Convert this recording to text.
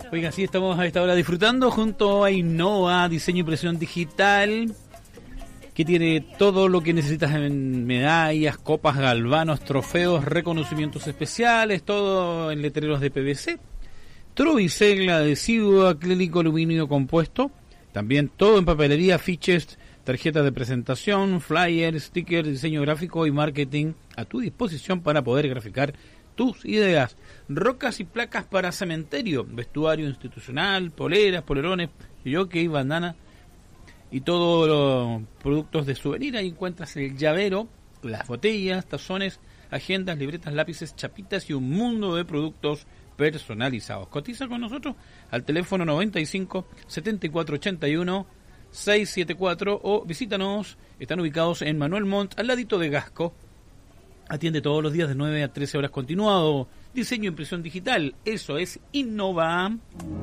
Oiga, sí, estamos a esta hora disfrutando junto a Innova, diseño y impresión digital, que tiene todo lo que necesitas en medallas, copas, galvanos, trofeos, reconocimientos especiales, todo en letreros de PVC, Trubicel, adhesivo, acrílico, aluminio compuesto, también todo en papelería, fiches, tarjetas de presentación, flyers, stickers, diseño gráfico y marketing a tu disposición para poder graficar tus ideas. Rocas y placas para cementerio, vestuario institucional, poleras, polerones, jockey, bandana y todos los productos de souvenir. Ahí encuentras el llavero, las botellas, tazones, agendas, libretas, lápices, chapitas y un mundo de productos personalizados. Cotiza con nosotros al teléfono 95 74 81 674 o visítanos. Están ubicados en Manuel Montt, al ladito de Gasco. Atiende todos los días de 9 a 13 horas continuado. Diseño e impresión digital, eso es Innova.